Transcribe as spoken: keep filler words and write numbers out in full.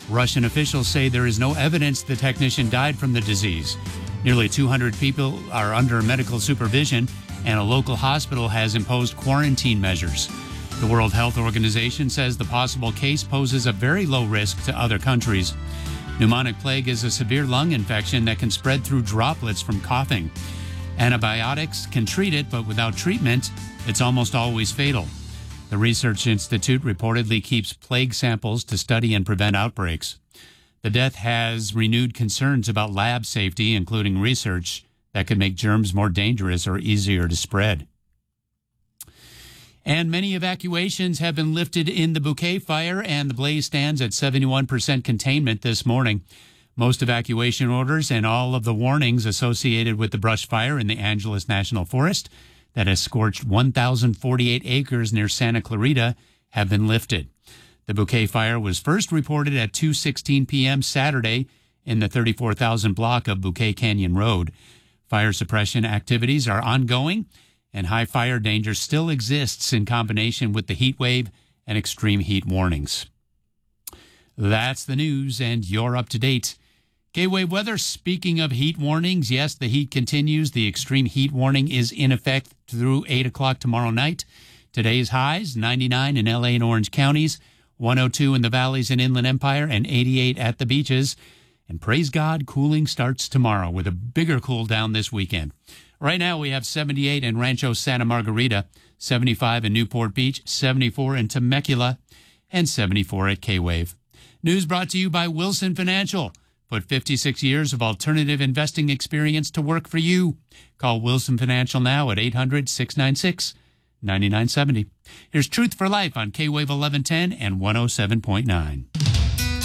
Russian officials say there is no evidence the technician died from the disease. Nearly two hundred people are under medical supervision, and a local hospital has imposed quarantine measures. The World Health Organization says the possible case poses a very low risk to other countries. Pneumonic plague is a severe lung infection that can spread through droplets from coughing. Antibiotics can treat it, but without treatment, it's almost always fatal. The Research Institute reportedly keeps plague samples to study and prevent outbreaks. The death has renewed concerns about lab safety, including research that could make germs more dangerous or easier to spread. And many evacuations have been lifted in the Bouquet fire, and the blaze stands at seventy-one percent containment this morning. Most evacuation orders and all of the warnings associated with the brush fire in the Angeles National Forest that has scorched one thousand forty-eight acres near Santa Clarita have been lifted. The Bouquet fire was first reported at two sixteen p.m. Saturday in the thirty-four thousand block of Bouquet Canyon Road. Fire suppression activities are ongoing, and high fire danger still exists in combination with the heat wave and extreme heat warnings. That's the news, and you're up to date. K-Wave weather, speaking of heat warnings, yes, the heat continues. The extreme heat warning is in effect through eight o'clock tomorrow night. Today's highs, ninety-nine in L A and Orange counties, one oh two in the valleys and Inland Empire, and eighty-eight at the beaches. And praise God, cooling starts tomorrow with a bigger cool down this weekend. Right now, we have seventy-eight in Rancho Santa Margarita, seventy-five in Newport Beach, seventy-four in Temecula, and seventy-four at K-Wave. News brought to you by Wilson Financial. Put fifty-six years of alternative investing experience to work for you. Call Wilson Financial now at eight hundred, six nine six, nine nine seven zero. Here's Truth for Life on K-Wave eleven ten and one oh seven point nine.